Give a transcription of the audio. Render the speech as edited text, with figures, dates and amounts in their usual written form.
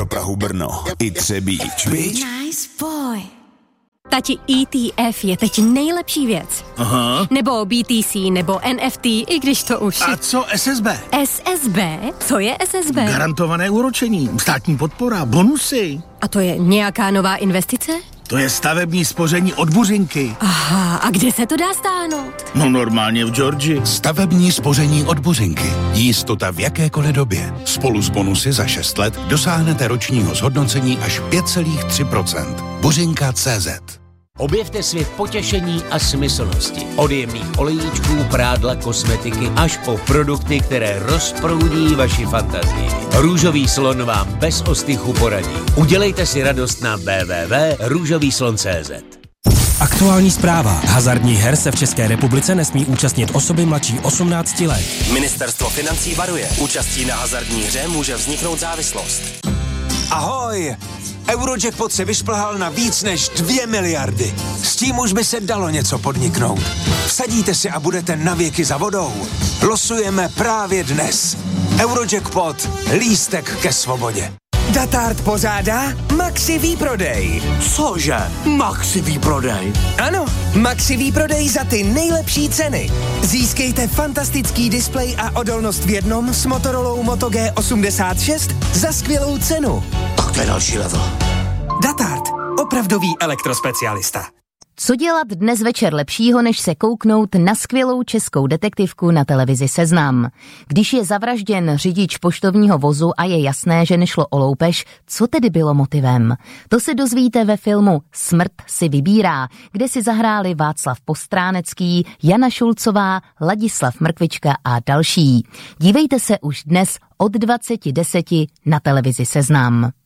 Pro Prahu, Brno i Třebíč. Nice boy. Tati, ETF je teď nejlepší věc. Aha. Nebo BTC, nebo NFT, i když to už... A co SSB? SSB? Co je SSB? Garantované úročení, státní podpora, bonusy. A to je nějaká nová investice? To je stavební spoření od Buřinky. Aha, a kde se to dá stáhnout? No normálně v Georgii. Stavební spoření od Buřinky. Jistota v jakékoliv době. Spolu s bonusy za 6 let dosáhnete ročního zhodnocení až 5,3%. Buřinka.cz. Objevte svět potěšení a smyslnosti. Od jemných olejíčků, prádla, kosmetiky až po produkty, které rozproudí vaši fantazii. Růžový slon vám bez ostychu poradí. Udělejte si radost na www.růžovýslon.cz. Aktuální zpráva. Hazardních her se v České republice nesmí účastnit osoby mladší 18 let. Ministerstvo financí varuje. Účastí na hazardní hře může vzniknout závislost. Ahoj! Eurojackpot se vyšplhal na víc než 2 miliardy. S tím už by se dalo něco podniknout. Vsadíte si a budete navěky za vodou. Losujeme právě dnes. Eurojackpot. Lístek ke svobodě. Datart pořádá Maxi výprodej. Cože? Maxi výprodej? Ano, Maxi výprodej za ty nejlepší ceny. Získejte fantastický displej a odolnost v jednom s Motorolou Moto G86 za skvělou cenu. Tak to je další level. Datart. Opravdový elektrospecialista. Co dělat dnes večer lepšího, než se kouknout na skvělou českou detektivku na televizi Seznam? Když je zavražděn řidič poštovního vozu a je jasné, že nešlo o loupež, co tedy bylo motivem? To se dozvíte ve filmu Smrt si vybírá, kde si zahráli Václav Postránecký, Jana Šulcová, Ladislav Mrkvička a další. Dívejte se už dnes od 20:10 na televizi Seznam.